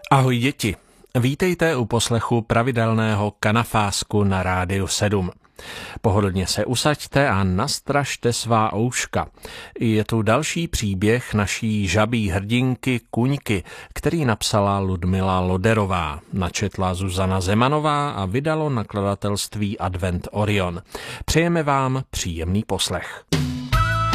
Ahoj děti, vítejte u poslechu pravidelného Kanafásku na Rádiu 7. Pohodlně se usaďte a nastražte svá ouška. Je tu další příběh naší žabí hrdinky Kuňky, který napsala Ludmila Loderová, načetla Zuzana Zemanová a vydalo nakladatelství Advent Orion. Přejeme vám příjemný poslech.